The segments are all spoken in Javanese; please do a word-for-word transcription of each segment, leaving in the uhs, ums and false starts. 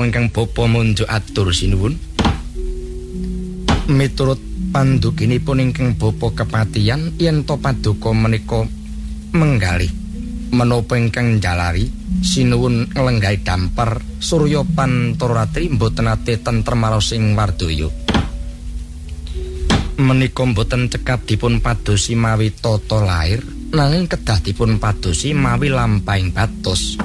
ingkang bapa munjuk atur sinuwun. Miturut panduginipun ingkang bapa kepatihan yen to paduka menika menggalih menapa ingkang jalari sinuwun nglenggahi dampar Surya Pantaratri mboten ate tentrem marosing wardaya. Menika mboten cekap dipun padosi mawi tata lair nanging kedah dipun padosi mawi lampahing batos.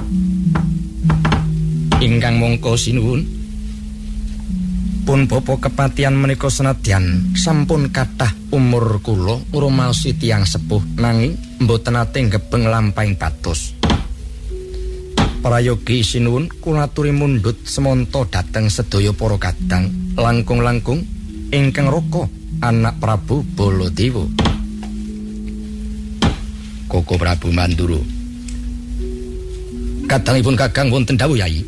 Ingkang mongko sinuwun pun bapa kepatihan menika senadyan sampun kathah umur kula ngrumaosi tiyang sepuh nanging mboten ate ngebeng lampahing batos. Prayogi sinuwun kula aturi mundhut semonto dhateng sedaya para kadang langkung-langkung ingkang raka anak Prabu Baladewa. Koko Prabu Mandura. Kadangipun kakang wonten dawuh Yai.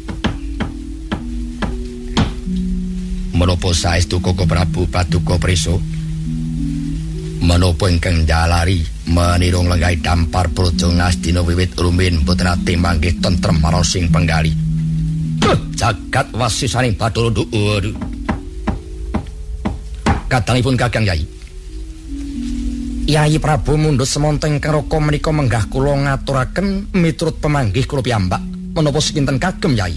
Menapa saestu Koko Prabu paduka prisa? Menapa ingkang jalari menirung lenggahi dampar praja Ngastina wiwit rumiyin boten ate manggih tentrem marosing penggalih. Jagat wasisaning Bathara. Waduh. Kadangipun kakang Yai. Yai Prabu mundhut semonten ingkang raka menika menggah kula ngaturaken miturut pemanggih kula piyambak. Menapa sekinten kagem Yai?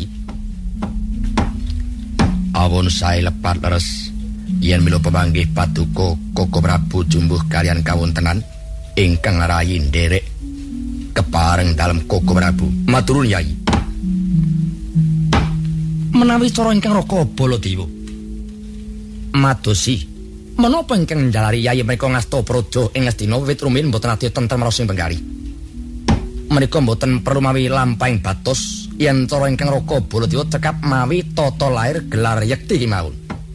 Awon sae lepat leres yen mila pemanggih paduka Koko Prabu jumbuh kalian kawontenan ingkang rayi nderek kepareng dalem Koko Prabu. Maturun Yai. Menawi cara ingkang raka Baladewa madosi menapa ingkang njalari Yai menika ngasta praja ing Ngastina wiwit rumiyin mboten ate tentrem marosing penggalih. Menika mboten perlu mawi lampahing batos yen cara ingkang raka Baladewa cekap mawi tata lair gelar yekti kemawon.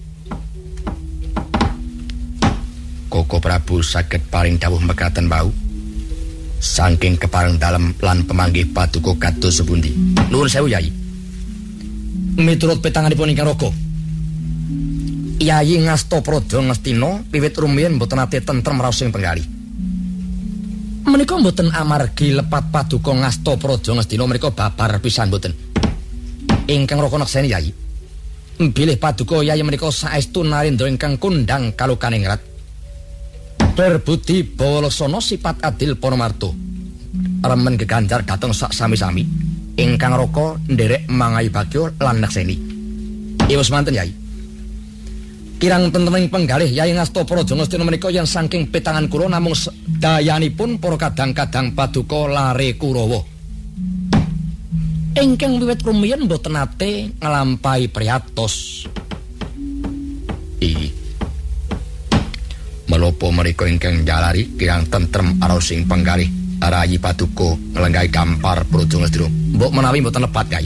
Koko Prabu saged paring dawuh mekaten wau saking kepareng dalem lan pemanggih paduka kados sepundi. Nuwun sewu Yai. Miturut petanganipun ingkang raka Yai ngasta praja Ngastina wiwit rumiyin mboten ate tentrem raosing penggalih. Menika mboten amargi lepat paduka ngasta praja Ngastina menika babar pisan mboten. Ingkang raka nekseni Yai. Bilih paduka Yai menika saestu narendra ingkang kondang kalukaningrat. Berbudi bawalaksana sipat adil Panamarta. Remen geganjar dhateng sak sami-sami. Ingkang raka nderek mangayu bagya lan nekseni. Iwes manten Yai. Kirang tentreming penggalih Yai ngasta praja Ngastina menika yen saking petangan kula namung dayanipun para kadang-kadang paduka lare Kurawa. Ingkang wiwit rumiyin mboten ate nglampahi priyatos. Iki menapa menika ingkang jalari kirang tentrem arosing penggalih rayi paduka nglenggahi dampar praja Ngastina. Mbok menawi mboten lepat Yai.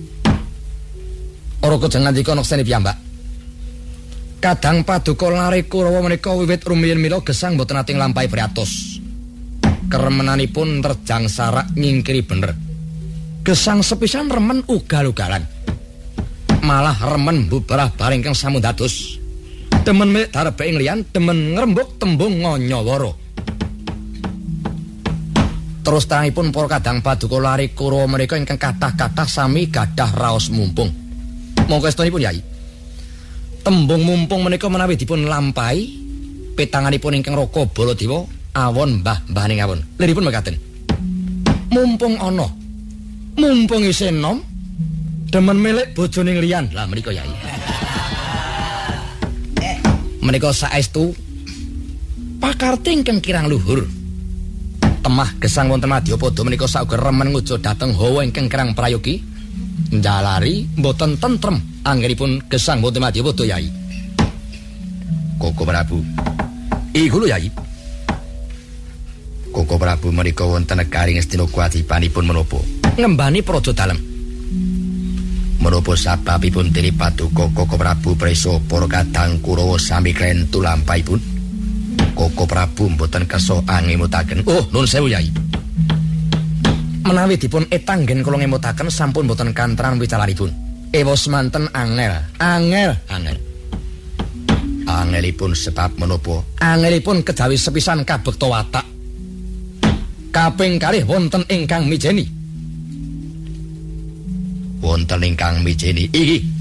Ora kejeng ngandika nekseni piyambak. Kadang paduka lare Kurawa menika wiwit rumiyin mila gesang mboten ate nglampahi priyatos. Keremenanipun terjang sarak nyingkiri bener. Gesang sepisan remen ugal-ugalan. Malah remen bubarah bareng kang samun dados. Demen mek darebeke ngliyan, demen ngrembug tembung nganyawara. Terus terangipun para kadang paduka lare Kurawa menika ingkang kathah-kathah sami gadah raos mumpung. Monggo estunipun Yai. Tembung mumpung menika menawi dipun lampahi petanganipun ingkang raka Baladewa awon mbah-mbahaning awon. Liripun mekaten. Mumpung ana, mumpung isih enom, demen milik bojone liyan. Lah menika Yai. Menika saestu pakarti ingkang kirang luhur. Temah gesang wonten Madyapada menika sauger remen nguja dhateng hawa ingkang kirang prayogi. Njalari mboten tentrem anggenipun gesang wonten Madyapada Yai. Koko Prabu. Iku lho Yai. Koko Prabu menika wonten negari Ngastina kuwadipanipun menapa? Ngembani praja dalem. Menapa sababipun diri paduka Koko Prabu prisa para kadang Kurawa sami klentu lampahipun? Koko Prabu mboten kersa angemutaken. Oh, nuwun sewu Yai. Menawi dipun etanggen kula ngemutaken sampun mboten kantran wicalaripun. Ewa semanten angel, angel, angel. Angelipun sebab menapa? Angelipun kejawi sepisan kabekta watak. Kaping kalih wonten ingkang mijeni. Wonten ingkang mijeni iki